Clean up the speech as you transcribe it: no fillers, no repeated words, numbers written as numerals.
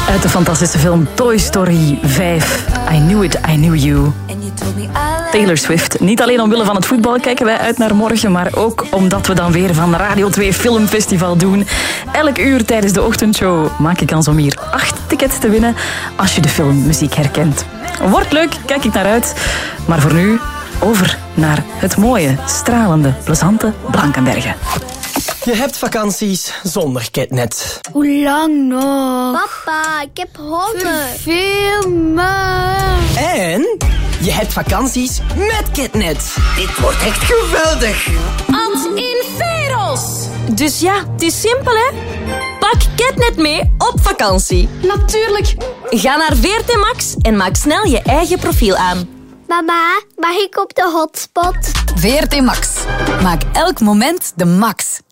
Uit de fantastische film Toy Story 5. I Knew It, I Knew You. Taylor Swift. Niet alleen omwille van het voetbal kijken wij uit naar morgen, maar ook omdat we dan weer van Radio 2 Filmfestival doen. Elk uur tijdens de ochtendshow maak je kans om hier 8 tickets te winnen als je de filmmuziek herkent. Wordt leuk, kijk ik naar uit. Maar voor nu, over naar het mooie, stralende, plezante Blankenberge. Je hebt vakanties zonder KitNet. Hoe lang nog? Papa, ik heb honger. Veel maar. En je hebt vakanties met KitNet. Dit wordt echt geweldig. Ad in Veros. Dus ja, het is simpel, hè? Pak KitNet mee op vakantie. Natuurlijk. Ga naar VRT Max en maak snel je eigen profiel aan. Mama, mag ik op de hotspot? VRT Max. Maak elk moment de max.